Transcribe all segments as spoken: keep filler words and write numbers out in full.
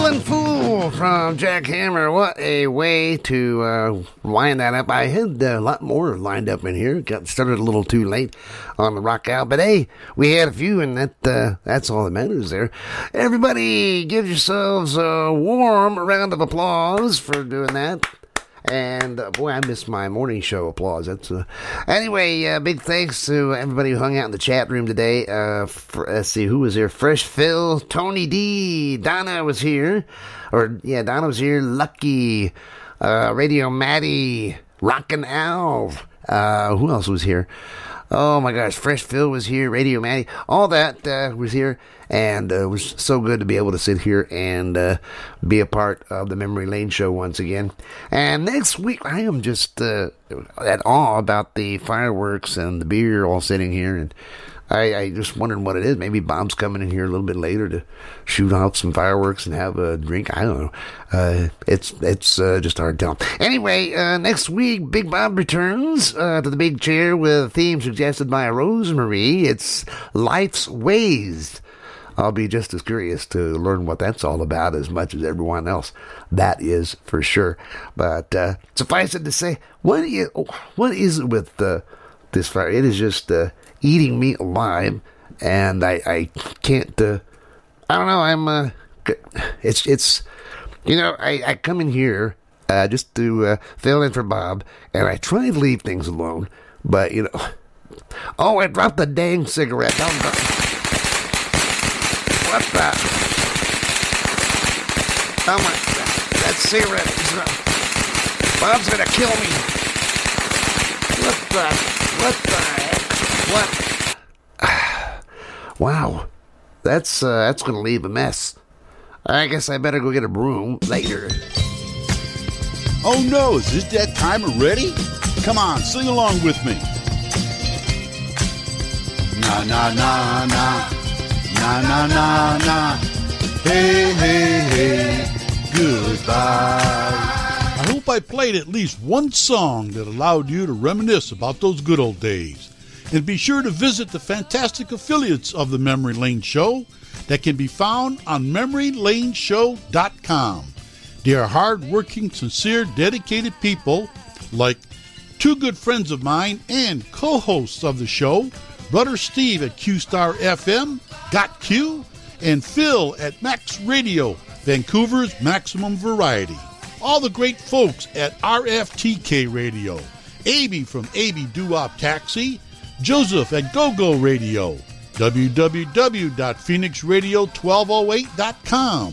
Feeling Fool from Jack Hammer. What a way to uh, wind that up. I had a lot more lined up in here. Got started a little too late on the rock out, but hey, we had a few, and that uh, that's all that matters there. Everybody give yourselves a warm round of applause for doing that. And, uh, boy, I missed my morning show applause. That's uh... Anyway, uh, big thanks to everybody who hung out in the chat room today. Uh, for, let's see, who was here? Fresh Phil, Tony D, Donna was here. Or, yeah, Donna was here. Lucky, uh, Radio Maddie, Rockin' Alv. Uh, who else was here? Oh, my gosh, Fresh Phil was here. Radio Maddie. All that uh, was here. And uh, it was so good to be able to sit here and uh, be a part of the Memory Lane show once again. And next week, I am just uh, at awe about the fireworks and the beer all sitting here. And I, I just wondering what it is. Maybe Bob's coming in here a little bit later to shoot out some fireworks and have a drink. I don't know. Uh, it's it's uh, just hard to tell. Anyway, uh, next week, Big Bob returns uh, to the big chair with a theme suggested by Rosemarie. It's Life's Ways. I'll be just as curious to learn what that's all about as much as everyone else. That is for sure. But uh, suffice it to say, what is, what is it with uh, this fire? It is just uh, eating me alive, and I, I can't, uh, I don't know, I'm, uh, it's, it's, you know, I, I come in here uh, just to uh, fill in for Bob, and I try to leave things alone, but, you know, oh, I dropped the dang cigarette. What the? Oh my God. That cigarette is not. Bob's gonna kill me. What the? What the heck? What? Wow. That's, uh, that's gonna leave a mess. I guess I better go get a broom later. Oh no, is this that time already? Come on, sing along with me. Na na na na. Na na na na, hey hey hey, goodbye. I hope I played at least one song that allowed you to reminisce about those good old days. And be sure to visit the fantastic affiliates of the Memory Lane Show that can be found on memory lane show dot com. They are hard-working, sincere, dedicated people like two good friends of mine and co-hosts of the show, Brother Steve at Q-Star F M, Got Q, and Phil at Max Radio, Vancouver's maximum variety. All the great folks at R F T K Radio, A B from A B Doo-Wop Taxi, Joseph at Go-Go Radio, w w w dot phoenix radio twelve oh eight dot com,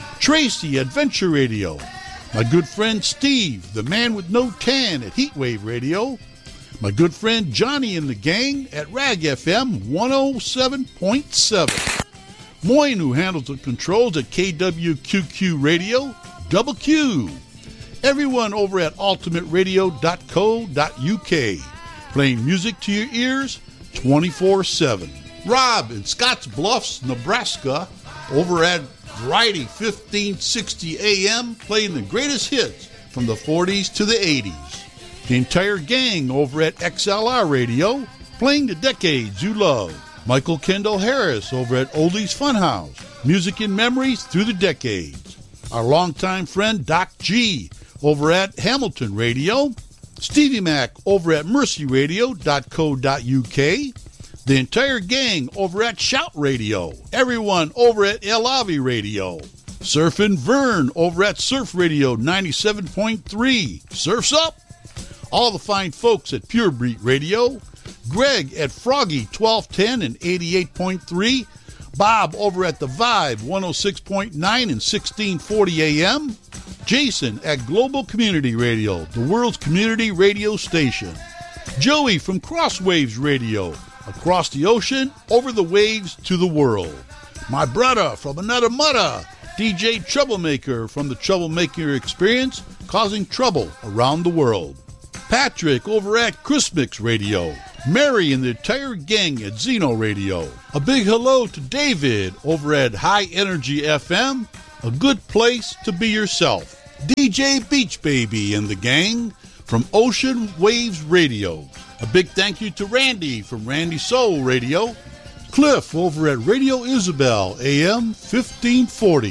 Tracy at Venture Radio, my good friend Steve, the man with no tan at Heatwave Radio, my good friend Johnny and the gang at Rag F M one oh seven point seven. Moyne, who handles the controls at K W Q Q Radio, Double Q. Everyone over at ultimate radio dot co dot u k, playing music to your ears twenty-four seven. Rob in Scotts Bluffs, Nebraska, over at Variety fifteen sixty A M, playing the greatest hits from the forties to the eighties. The entire gang over at X L R Radio, playing the decades you love. Michael Kendall Harris over at Oldies Funhouse, music and memories through the decades. Our longtime friend Doc G over at Hamilton Radio. Stevie Mac over at mercy radio dot co dot u k. The entire gang over at Shout Radio. Everyone over at El Avi Radio. Surfin' Vern over at Surf Radio ninety-seven point three. Surf's up! All the fine folks at Pure Beat Radio, Greg at Froggy twelve ten and eighty-eight point three, Bob over at The Vibe one oh six point nine and sixteen forty A M, Jason at Global Community Radio, the world's community radio station, Joey from Crosswaves Radio, across the ocean, over the waves to the world, my brother from another mother, D J Troublemaker from the Troublemaker Experience, causing trouble around the world. Patrick over at Chrismix Radio, Mary and the entire gang at Zeno Radio. A big hello to David over at High Energy F M, a good place to be yourself. D J Beach Baby and the gang from Ocean Waves Radio. A big thank you to Randy from Randy Soul Radio. Cliff over at Radio Isabel A M fifteen forty.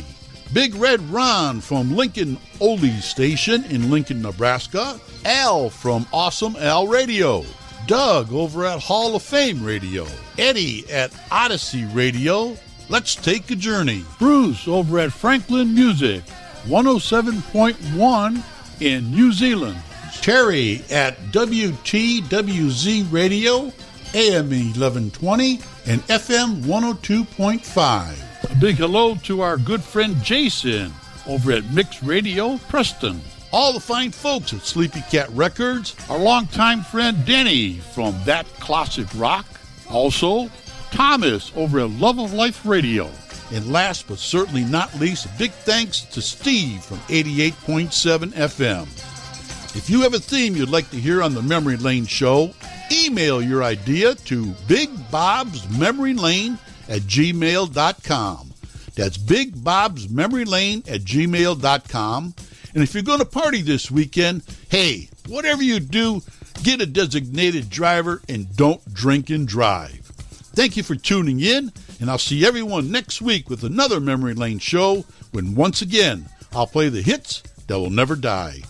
Big Red Ron from Lincoln Oldies Station in Lincoln, Nebraska. Al from Awesome Al Radio. Doug over at Hall of Fame Radio. Eddie at Odyssey Radio. Let's take a journey. Bruce over at Franklin Music, one oh seven point one in New Zealand. Terry at W T W Z Radio, A M eleven twenty and F M one oh two point five. A big hello to our good friend Jason over at Mix Radio, Preston. All the fine folks at Sleepy Cat Records. Our longtime friend Denny from That Classic Rock. Also, Thomas over at Love of Life Radio. And last but certainly not least, a big thanks to Steve from eighty-eight point seven F M. If you have a theme you'd like to hear on the Memory Lane Show, email your idea to Big Bob's Memory Lane at gmail dot com. That's Big Bob's Memory Lane at gmail dot com. And if you're going to party this weekend, hey, whatever you do, get a designated driver and don't drink and drive. Thank you for tuning in, and I'll see everyone next week with another Memory Lane Show when once again I'll play the hits that will never die.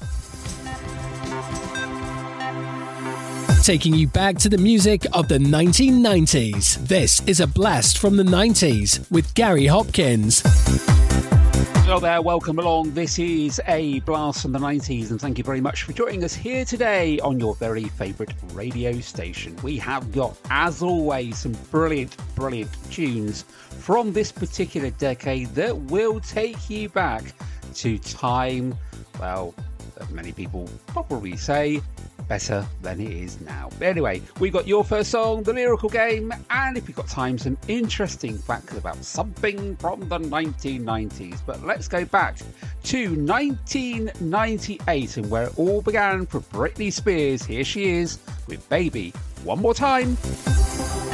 Taking you back to the music of the nineteen nineties. This is a blast from the nineties with Gary Hopkins. Hello there, welcome along. This is a blast from the nineties, and thank you very much for joining us here today on your very favourite radio station. We have got, as always, some brilliant, brilliant tunes from this particular decade that will take you back to time, well, as many people probably say, better than it is now. But anyway, we got your first song, The Lyrical Game, and if you've got time, some interesting facts about something from the nineteen nineties. But let's go back to nineteen ninety-eight and where it all began for Britney Spears. Here she is with Baby One More Time.